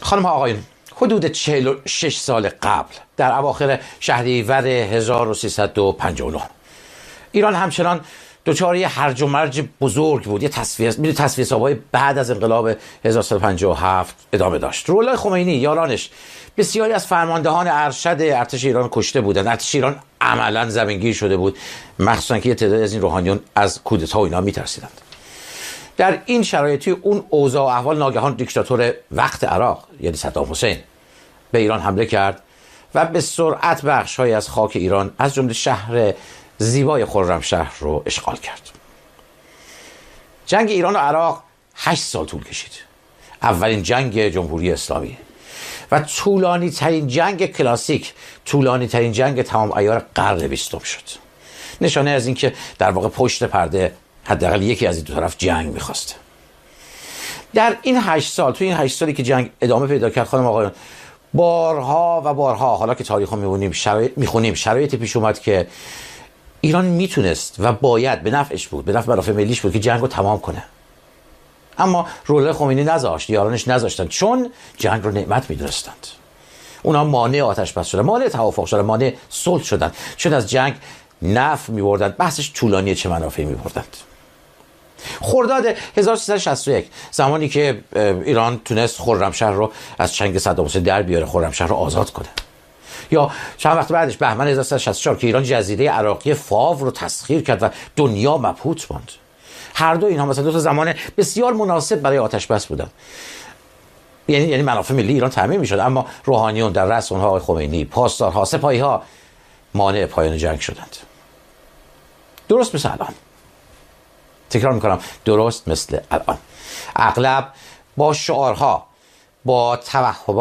خانم ها آقایون، حدود 46 سال قبل در اواخر شهریور 1359 ایران همچنان دچار یه هرج و مرج بزرگ بود. یه تصفیه حساب‌های بعد از انقلاب 1357 ادامه داشت. روح‌الله خمینی یارانش بسیاری از فرماندهان ارشد ارتش ایران کشته بودند. ارتش ایران عملاً زمینگیر شده بود، مخصوصاً که یه تعدادی از این روحانیون از کودتا و اینا میترسیدند. در این شرایطی اون اوضاع و احوال ناگهان دیکتاتور وقت عراق یعنی صدام حسین به ایران حمله کرد و به سرعت بخش‌هایی از خاک ایران از جمله شهر زیبای خرمشهر رو اشغال کرد. جنگ ایران و عراق 8 سال طول کشید. اولین جنگ جمهوری اسلامی و طولانی ترین جنگ کلاسیک، طولانی ترین جنگ تمام عیار قرن 20 شد. نشانه از این که در واقع پشت پرده حداقل یکی از این دو طرف جنگ می‌خواسته. در این 8 سال، تو این 8 سالی که جنگ ادامه پیدا کرد خانم آقایان، بارها و بارها حالا که تاریخو می‌خونیم شرایطی پیش اومد که ایران میتونست و باید به نفعش بود، به نفع منافع ملیش بود که جنگو تمام کنه. اما روح‌الله خمینی نذاشت، یارانش نذاشتن، چون جنگ رو نعمت میدونستند. اونا مانع آتش بس شدن، مانع توافق شدن، مانع صلح شدن، چون از جنگ نفع میبردند، بحثش طولانیه چه منافعی میبردند. خرداد 1361 زمانی که ایران تونست خرمشهر رو از چنگ صدام حسین در بیاره، خرمشهر رو آزاد کنه، یا چند وقت بعدش بهمن 1364 که ایران جزیره عراقی فاو رو تسخیر کرد و دنیا مبهوت ماند. هر دو اینها مثلا دو تا زمان بسیار مناسب برای آتش بس بودن. یعنی منافع ملی ایران تامین میشد، اما روحانیون در رأس اونها آقای خمینی، پاسدارها، سپاهی‌ها مانع پایان جنگ شدند. درست مثل الان. تکرار میکنم، درست مثل الان. اغلب با شعارها، با توهمات